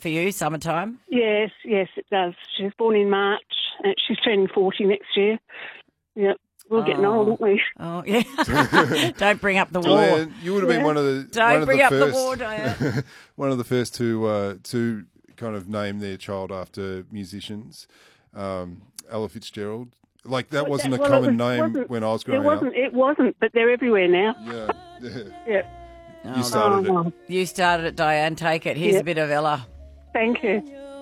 for you, summertime? Yes, it does. She was born in March, and she's turning 40 next year. Yep. We're getting old, aren't we? Oh, yeah. Don't bring up the war. Diane, you would have been one of the Don't bring up first, the war, Diane. one of the first to kind of name their child after musicians. Ella Fitzgerald. Like, that wasn't a common name when I was growing up. It wasn't, but they're everywhere now. Yeah. You started it. You started it, Diane. Take it. Here's a bit of Ella. Thank you.